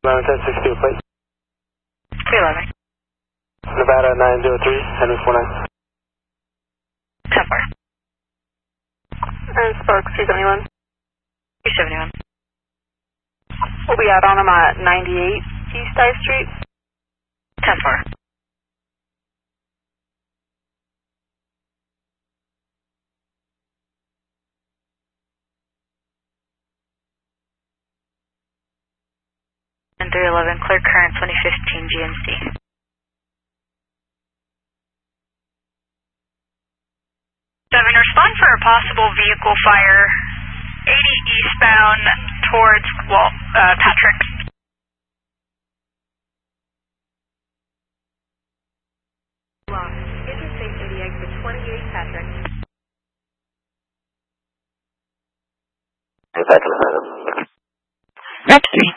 11-10-62, plate. 311. Nevada 903, Henry 49. 10-4. And Sparks 371. 371. We'll be out on them at 98 East I Street. 10-4. And 311, clear current 2015 GNC. 7, respond for a possible vehicle fire 80 eastbound towards Patrick. Interstate 80 exit 28 Patrick. Hey, Patrick. Rep 3.